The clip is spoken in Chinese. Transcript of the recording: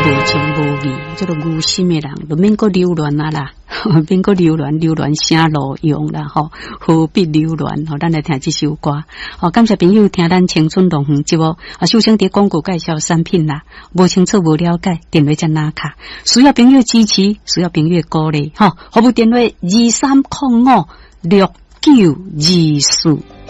无情无义，这个无心的人，就免个流乱啊啦，免个流乱啥路用啦吼，何必流乱？吼，咱来听这首歌。好，感谢朋友听咱青春龙凤节目。首先伫广告介绍产品啦，无清楚无了解，电话才拿卡，需要朋友支持，需要朋友鼓励，吼，服务电话23056924。